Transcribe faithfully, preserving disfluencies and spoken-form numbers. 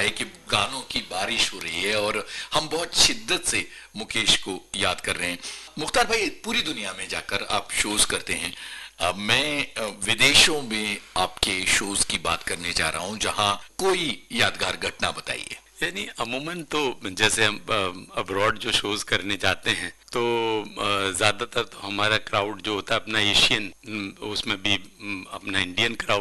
है कि गानों की बारिश हो रही है और हम बहुत शिद्दत से मुकेश को याद कर रहे हैं। मुख्तार भाई, पूरी दुनिया में जाकर आप शोज करते हैं। अब मैं विदेशों में आपके शोज की बात करने जा रहा हूं, जहां कोई यादगार घटना बताइए। यानी अमूमन तो जैसे हम अब्रॉड जो शोज करने जाते हैं तो ज़्यादातर तो हमारा क्राउड जो होता है अपना एशियन, उसमें भी अपना इंडियन क्राउड